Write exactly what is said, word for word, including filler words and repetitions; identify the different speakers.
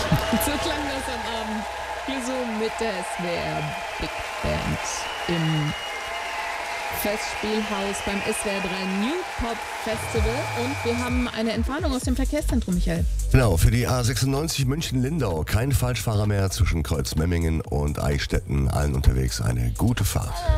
Speaker 1: So klang das am Abend. Hier so mit der S W R Big Band im Festspielhaus beim S W R drei New Pop Festival. Und wir haben eine Entwarnung aus dem Verkehrszentrum, Michael.
Speaker 2: Genau, für die A sechsundneunzig München-Lindau. Kein Falschfahrer mehr zwischen Kreuzmemmingen und Eichstätten. Allen unterwegs eine gute Fahrt.